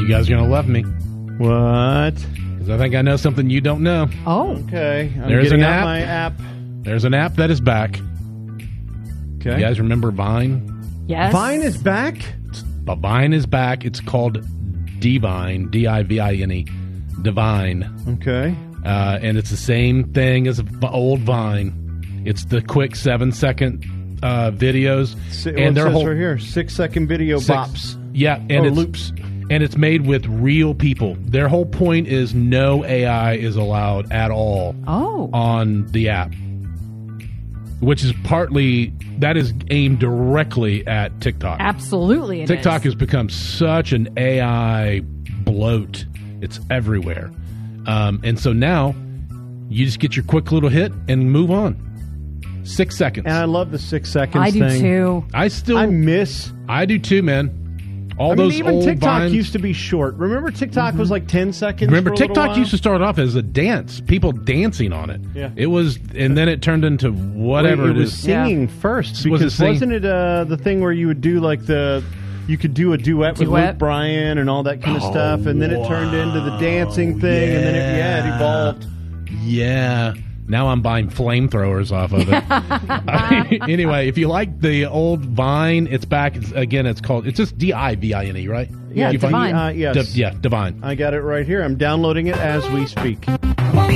You guys are going to love me. What? Because I think I know something you don't know. Oh. Okay. I'm There's getting an out app. my app. There's an app that is back. Okay. You guys remember Vine? Yes. Vine is back? Vine is back. It's called Divine, D-I-V-I-N-E, Divine. Okay. And it's the same thing as old Vine. It's the quick 7-second videos. And their whole right here, 6-second video bops. Yeah, and it's loops. And it's made with real people. Their whole point is no AI is allowed at all on the app, which is partly that is aimed directly at TikTok. Absolutely, TikTok has become such an AI bloat. It's everywhere. And so now you just get your quick little hit and move on. 6 seconds. And I love the 6 seconds I do thing. too. I do too, man. Even old TikTok Vines used to be short. Remember TikTok was like 10 seconds? Remember, for a little TikTok while? used to start off as a dance, people dancing on it. Yeah. It was, and then it turned into whatever Wait, it was is. singing first because wasn't it the thing where you would do like you could do a duet with Luke Bryan and all that kind of stuff, and then it turned into the dancing thing, and then it evolved. Yeah. Now I'm buying flamethrowers off of it. Anyway, if you like the old Vine, it's back. It's called, it's just D-I-V-I-N-E, right? Yeah, Divine. Yes. Divine. I got it right here. I'm downloading it as we speak.